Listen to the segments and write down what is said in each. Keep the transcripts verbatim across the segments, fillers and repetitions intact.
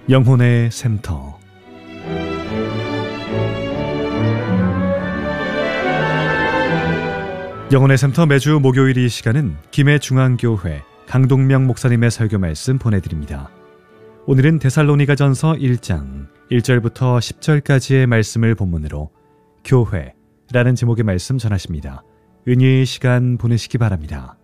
영혼의 샘터. 영혼의 샘터 매주 목요일 이 시간은 김해중앙교회 강동명 목사님의 설교 말씀 보내드립니다. 오늘은 데살로니가전서 일 장 일 절부터 십 절까지의 말씀을 본문으로 교회라는 제목의 말씀 전하십니다. 은혜의 시간 보내시기 바랍니다.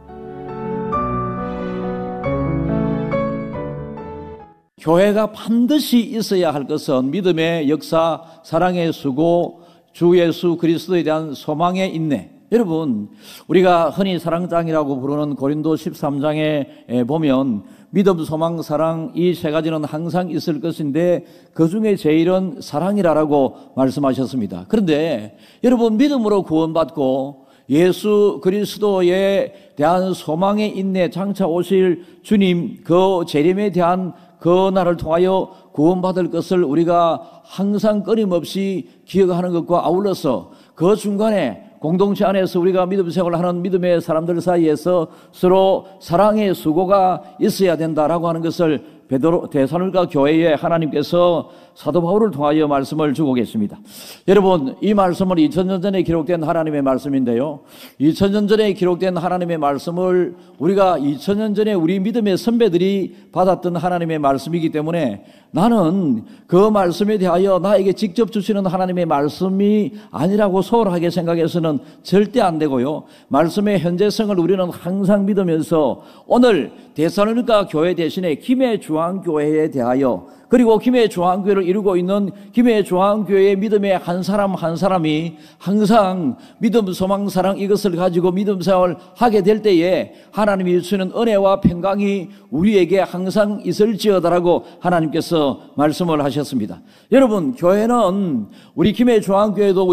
교회가 반드시 있어야 할 것은 믿음의 역사, 사랑의 수고, 주 예수 그리스도에 대한 소망의 인내. 여러분, 우리가 흔히 사랑장이라고 부르는 고린도 십삼 장에 보면 믿음, 소망, 사랑 이 세 가지는 항상 있을 것인데 그 중에 제일은 사랑이라고 말씀하셨습니다. 그런데 여러분, 믿음으로 구원받고 예수 그리스도에 대한 소망의 인내, 장차 오실 주님 그 재림에 대한 그 날을 통하여 구원받을 것을 우리가 항상 끊임없이 기억하는 것과 아울러서 그 중간에 공동체 안에서 우리가 믿음 생활을 하는 믿음의 사람들 사이에서 서로 사랑의 수고가 있어야 된다라고 하는 것을 베드로 데살로니가 교회에 하나님께서 사도 바울을 통하여 말씀을 주고 계십니다. 여러분, 이 말씀은 이천 년 전에 기록된 하나님의 말씀인데요, 이천 년 전에 기록된 하나님의 말씀을 우리가 이천 년 전에 우리 믿음의 선배들이 받았던 하나님의 말씀이기 때문에 나는 그 말씀에 대하여 나에게 직접 주시는 하나님의 말씀이 아니라고 소홀하게 생각해서는 절대 안 되고요, 말씀의 현재성을 우리는 항상 믿으면서 오늘 데살로니가 교회 대신에 김해중앙교회에 대하여, 그리고 김해중앙교회를 이루고 있는 김해중앙교회의 믿음의 한 사람 한 사람이 항상 믿음, 소망, 사랑 이것을 가지고 믿음 생활을 하게 될 때에 하나님이 주시는 은혜와 평강이 우리에게 항상 있을지어다라고 하나님께서 말씀을 하셨습니다. 여러분, 교회는 우리 김해중앙교회도